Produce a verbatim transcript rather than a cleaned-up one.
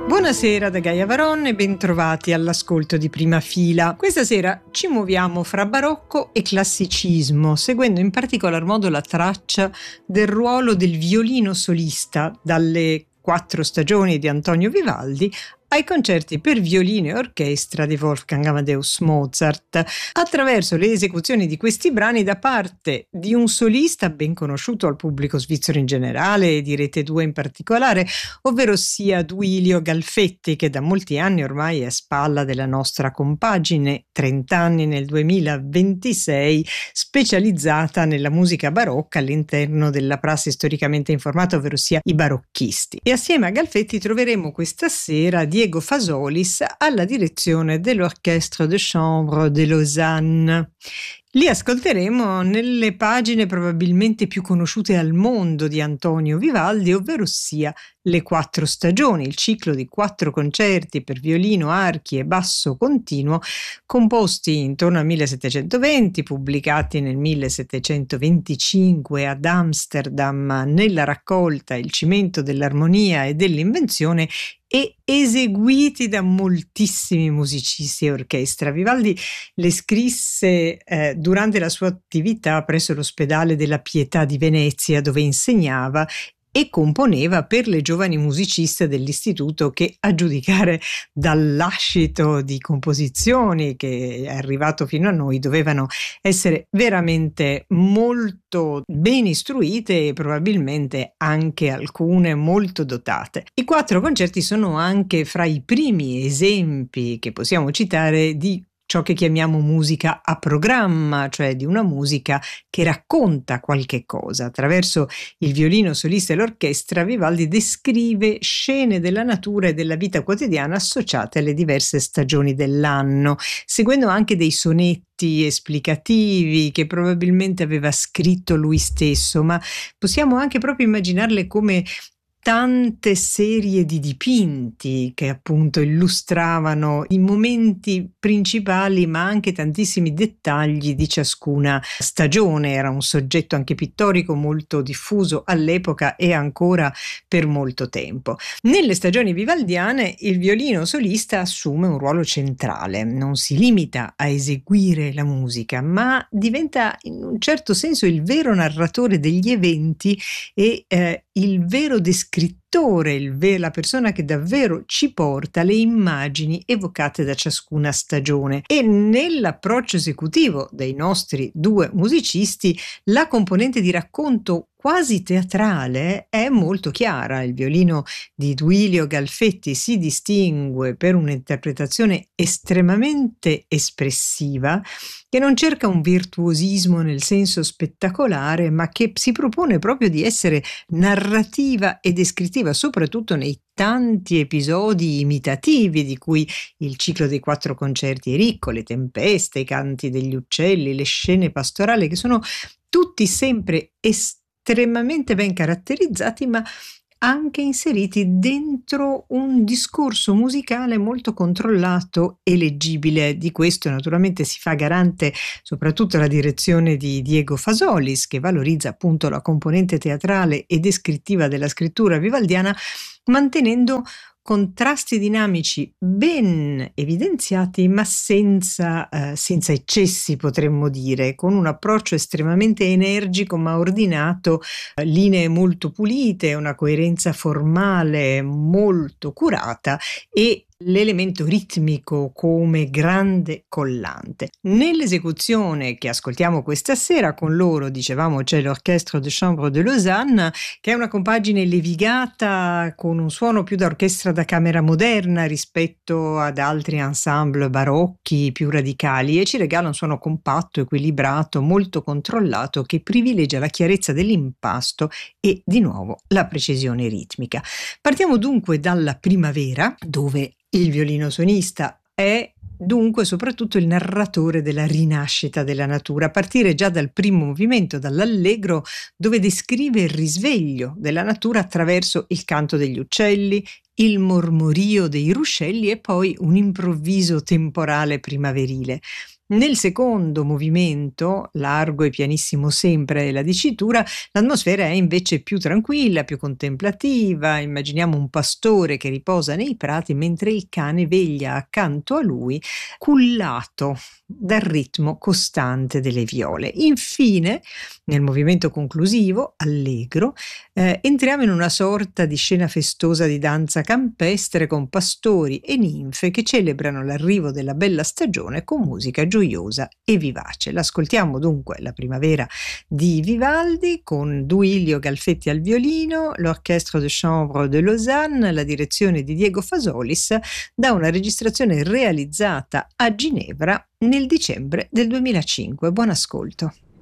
Buonasera da Gaia Varon e bentrovati all'ascolto di Prima Fila. Questa sera ci muoviamo fra barocco e classicismo, seguendo in particolar modo la traccia del ruolo del violino solista dalle quattro stagioni di Antonio Vivaldi ai concerti per violino e orchestra di Wolfgang Amadeus Mozart, attraverso le esecuzioni di questi brani da parte di un solista ben conosciuto al pubblico svizzero in generale e di Rete due in particolare, ovvero sia Duilio Galfetti, che da molti anni ormai è a spalla della nostra compagine, trenta anni nel duemilaventisei, specializzata nella musica barocca all'interno della prassi storicamente informata, ovvero sia i barocchisti. E assieme a Galfetti troveremo questa sera Diego Fasolis alla direzione dell'Orchestre de Chambre de Lausanne. Li ascolteremo nelle pagine probabilmente più conosciute al mondo di Antonio Vivaldi, ovvero sia Le quattro stagioni, il ciclo di quattro concerti per violino, archi e basso continuo, composti intorno al millesettecentoventi, pubblicati nel millesettecentoventicinque ad Amsterdam nella raccolta Il cimento dell'armonia e dell'invenzione e eseguiti da moltissimi musicisti e orchestra. Vivaldi le scrisse eh, durante la sua attività presso l'ospedale della Pietà di Venezia, dove insegnava e componeva per le giovani musiciste dell'istituto che, a giudicare dal lascito di composizioni che è arrivato fino a noi, dovevano essere veramente molto ben istruite e probabilmente anche alcune molto dotate. I quattro concerti sono anche fra i primi esempi che possiamo citare di ciò che chiamiamo musica a programma, cioè di una musica che racconta qualche cosa. Attraverso il violino solista e l'orchestra, Vivaldi descrive scene della natura e della vita quotidiana associate alle diverse stagioni dell'anno, seguendo anche dei sonetti esplicativi che probabilmente aveva scritto lui stesso, ma possiamo anche proprio immaginarle come tante serie di dipinti che appunto illustravano i momenti principali, ma anche tantissimi dettagli di ciascuna stagione. Era un soggetto anche pittorico molto diffuso all'epoca e ancora per molto tempo. Nelle stagioni vivaldiane il violino solista assume un ruolo centrale, non si limita a eseguire la musica, ma diventa in un certo senso il vero narratore degli eventi e eh, il vero descrittore, il ver- la persona che davvero ci porta le immagini evocate da ciascuna stagione. E nell'approccio esecutivo dei nostri due musicisti la componente di racconto quasi teatrale è molto chiara. Il violino di Duilio Galfetti si distingue per un'interpretazione estremamente espressiva, che non cerca un virtuosismo nel senso spettacolare, ma che si propone proprio di essere narrativa e descrittiva, soprattutto nei tanti episodi imitativi di cui il ciclo dei quattro concerti è ricco: le tempeste, i canti degli uccelli, le scene pastorali, che sono tutti sempre estremamente ben caratterizzati, ma anche inseriti dentro un discorso musicale molto controllato e leggibile. Di questo naturalmente si fa garante soprattutto la direzione di Diego Fasolis, che valorizza appunto la componente teatrale e descrittiva della scrittura vivaldiana, mantenendo contrasti dinamici ben evidenziati, ma senza, eh, senza eccessi, potremmo dire, con un approccio estremamente energico ma ordinato, eh, linee molto pulite, una coerenza formale molto curata e l'elemento ritmico come grande collante. Nell'esecuzione che ascoltiamo questa sera con loro, dicevamo, c'è l'Orchestre de Chambre de Lausanne, che è una compagine levigata con un suono più da orchestra da camera moderna rispetto ad altri ensemble barocchi più radicali, e ci regala un suono compatto, equilibrato, molto controllato, che privilegia la chiarezza dell'impasto e di nuovo la precisione ritmica. Partiamo dunque dalla primavera, dove il violino sonista è dunque soprattutto il narratore della rinascita della natura, a partire già dal primo movimento, dall'allegro, dove descrive il risveglio della natura attraverso il canto degli uccelli, il mormorio dei ruscelli e poi un improvviso temporale primaverile. Nel secondo movimento, largo e pianissimo sempre è la dicitura, l'atmosfera è invece più tranquilla, più contemplativa. Immaginiamo un pastore che riposa nei prati mentre il cane veglia accanto a lui, cullato dal ritmo costante delle viole. Infine, nel movimento conclusivo, allegro, eh, entriamo in una sorta di scena festosa di danza campestre con pastori e ninfe che celebrano l'arrivo della bella stagione con musica gioiosa e vivace. L'ascoltiamo dunque la primavera di Vivaldi con Duilio Galfetti al violino, l'Orchestre de Chambre de Lausanne, la direzione di Diego Fasolis, da una registrazione realizzata a Ginevra nel dicembre del duemilacinque. Buon ascolto.